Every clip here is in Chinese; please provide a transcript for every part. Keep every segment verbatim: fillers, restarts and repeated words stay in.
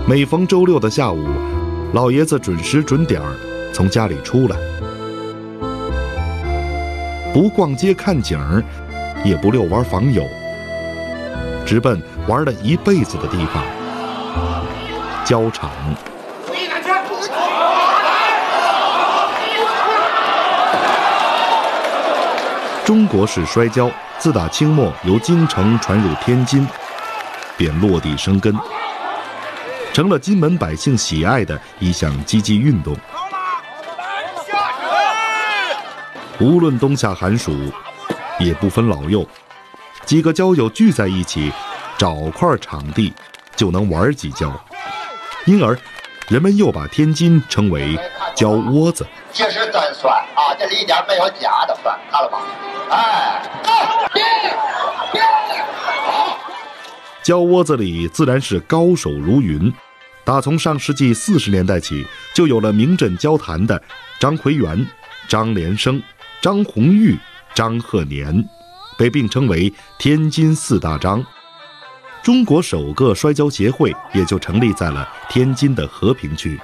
每逢周六的下午，老爷子准时准点儿从家里出来，不逛街看景儿，也不遛弯访友，直奔玩了一辈子的地方——胶场。中国式摔跤自打清末由京城传入天津，便落地生根，成了金门百姓喜爱的一项积极运动。无论冬夏寒暑，也不分老幼，几个交友聚在一起，找块场地就能玩几跤，因而人们又把天津称为胶窝子。 这是真酸啊，这里一点没有假的酸，看了吧？哎， 胶窝子里自然是高手如云，打从上世纪四十年代起，就有了名震交坛的张奎元、张连生、张红玉、张鹤年，被并称为天津四大张。中国首个摔跤协会也就成立在了天津的和平区。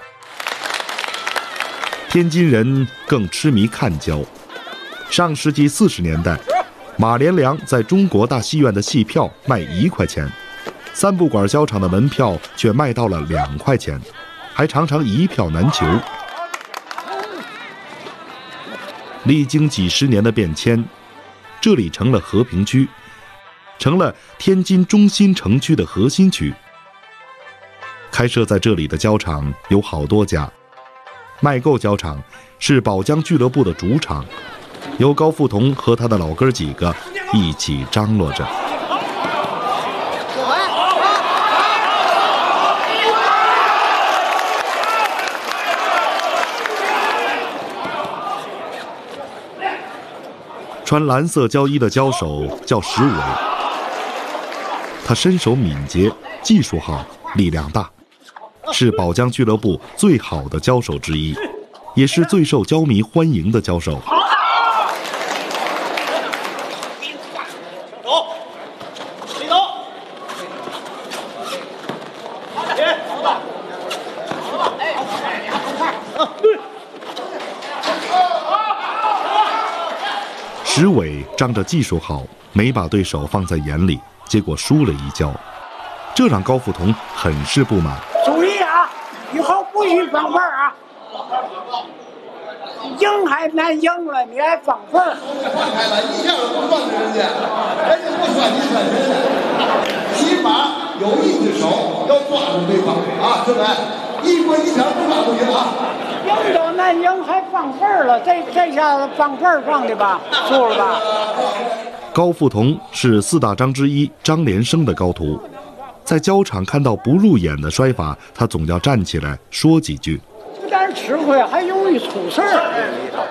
天津人更痴迷看跤。上世纪四十年代，马连良在中国大戏院的戏票卖一块钱，三不管胶场的门票却卖到了两块钱，还常常一票难求。历经几十年的变迁，这里成了和平区，成了天津中心城区的核心区。开设在这里的胶场有好多家，麦购胶场是宝江俱乐部的主场，由高富同和他的老哥几个一起张罗着。穿蓝色胶衣的胶手叫石伟，他身手敏捷，技术好，力量大，是宝江俱乐部最好的胶手之一，也是最受胶迷欢迎的胶手。石伟仗着技术好，没把对手放在眼里，结果输了一跤，这让高富同很是不满。 注意啊，以后不许放份啊！赢还难赢了，你还放份？ 开了，一下都不算人家，人家不算你算人家。起码有一只手要抓住对方啊，对不对？一棍一拳不抓不行啊。 赢都难赢，还放份了，这这下子放份放的吧，输了吧？ 高富同是四大张之一张连生的高徒，在胶场看到不入眼的摔法，他总要站起来说几句。 不但吃亏，还容易出事儿。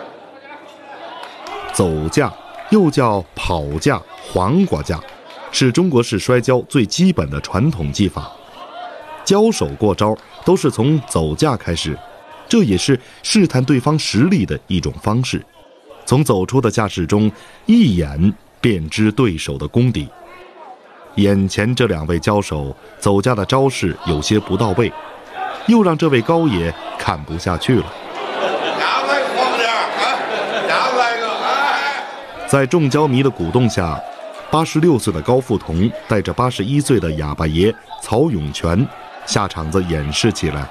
走架又叫跑架、黄瓜架，是中国式摔跤最基本的传统技法。交手过招都是从走架开始，这也是试探对方实力的一种方式。从走出的架势中，一眼便知对手的功底。眼前这两位交手走架的招式有些不到位，又让这位高爷看不下去了。在众胶迷的鼓动下，八十六岁的高富同带着八十一岁的哑巴爷曹永全下场子演示起来。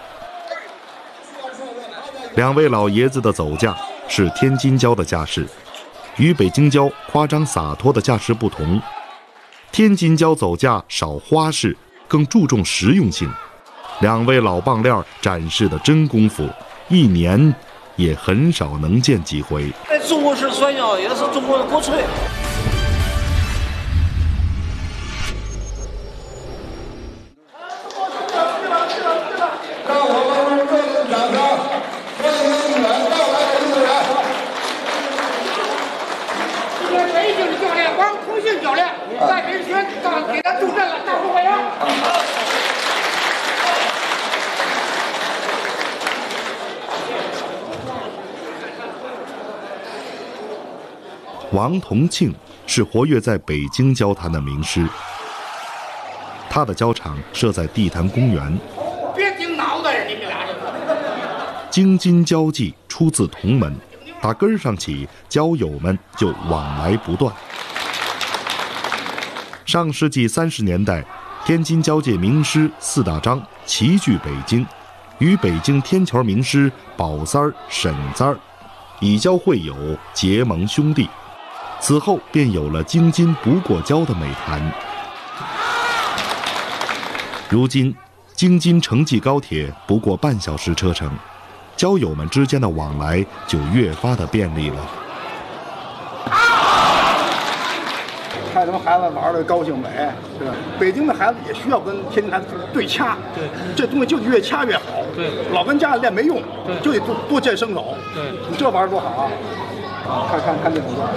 两位老爷子的走架是天津胶的架势，与北京胶夸张洒脱的架势不同。天津胶走架少花式，更注重实用性。两位老棒链展示的真功夫，一年也很少能见几回。 中国式摔跤也是中国的国粹。 王同庆是活跃在北京胶坛的名师，他的胶场设在地坛公园。 别京津交际出自同门，打根儿上起，交友们就往来不断。上世纪三十年代，天津交界名师四大张齐聚北京，与北京天桥名师宝三儿、沈三儿以交会友，结盟兄弟。此后便有了京津不过交的美谈。如今，京津城际高铁不过半小时车程，交友们之间的往来就越发的便利了。 看他们孩子玩的高兴美，是吧？北京的孩子也需要跟天津孩子对掐，对，这东西就越掐越好，对，老跟家里练没用，对，就得多多见生手，对，你这玩意儿多好啊！看看看这动作。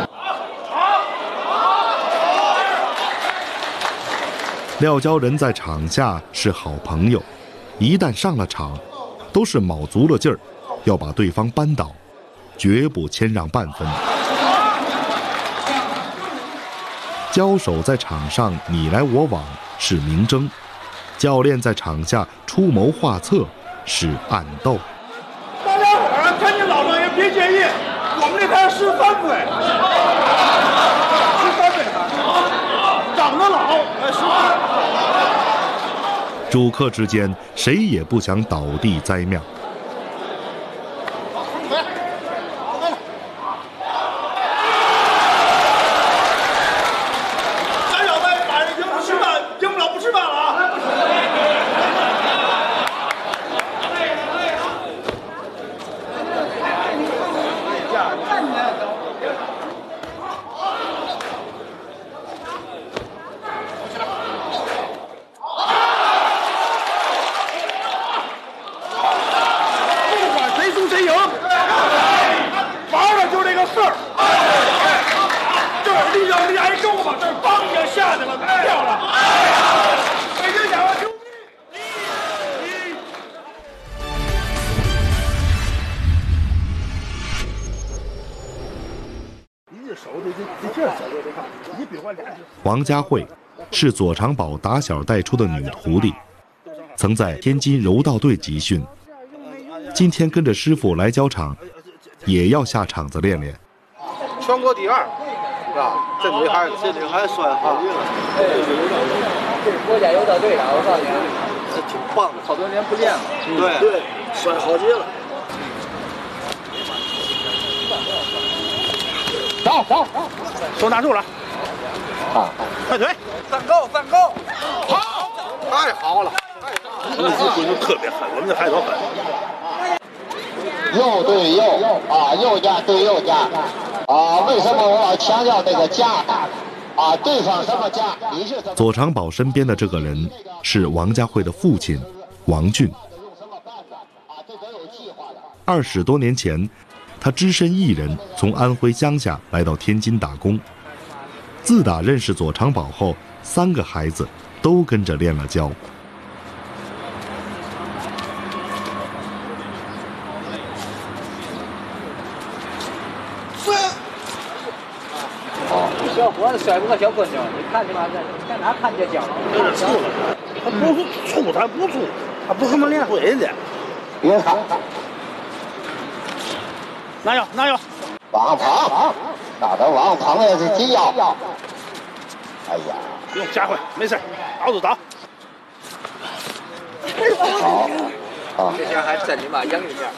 廖交人在场下是好朋友，一旦上了场，都是卯足了劲儿，要把对方扳倒，绝不谦让半分。交手在场上你来我往是明争，教练在场下出谋划策是暗斗。 大家伙儿，天津老庄也别介意，我们这台十三岁，十三岁台，长得老，哎，十三。 主客之间，谁也不想倒地栽庙。 咱小子打人赢不吃饭，赢不了不吃饭了啊！ 王家慧是左长宝打小带出的女徒弟，曾在天津柔道队集训。今天跟着师傅来交场，也要下场子练练。 全国第二，是吧？这女孩，这女孩摔好运了。 这是国家柔道队的，我告诉你， 这挺棒的， 好多年不练了。 对对，摔好极了。 走走，手拿住了。啊！快腿， 站高，站高， 好， 太好了， 我们这队特别狠，我们这孩子狠。 右对右啊，右家对右家啊，为什么我要强调这个家啊？对方什么家，你是什么？ 左长宝身边的这个人是王家慧的父亲王俊。二十多年前，他只身一人从安徽乡下来到天津打工。自打认识左长宝后，三个孩子都跟着练了跤。 小伙子摔不过小姑娘，你看见吗？在哪看见跤？ 有点粗了，他不粗，他不粗，他不怎么练会的。 别看， 拿药，拿药。 王鹏，打的王鹏也是急腰。哎呀， 不用加快，没事，打就打。 好，好。 这下还真你妈赢一下。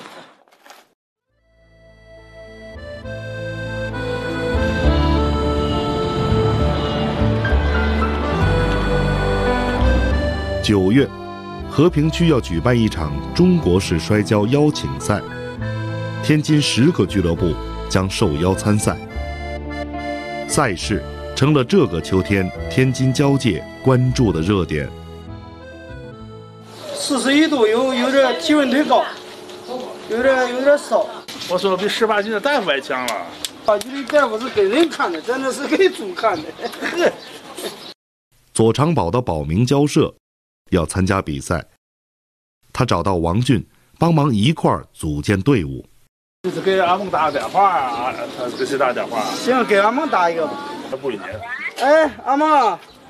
九月，和平区要举办一场中国式摔跤邀请赛，天津十个俱乐部将受邀参赛。赛事成了这个秋天天津交界关注的热点。 四十一度有有点体温忒高，有点有点烧。 我说比十八斤的大夫还强了。 十八斤的大夫是给人看的，咱这是给猪看的。 左长宝的保名交涉要参加比赛，他找到王俊帮忙一块儿组建队伍。 就是给阿梦打个电话啊，他给谁打电话？ 行，给阿梦打一个吧。 他不一定。 哎，阿梦，